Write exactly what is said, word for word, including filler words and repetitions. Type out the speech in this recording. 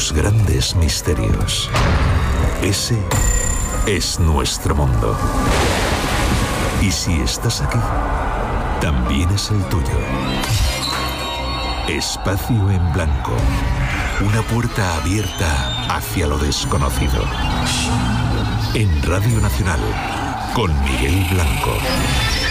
los grandes misterios. Ese es nuestro mundo. Y si estás aquí, también es el tuyo. Espacio en Blanco. Una puerta abierta hacia lo desconocido. En Radio Nacional, con Miguel Blanco.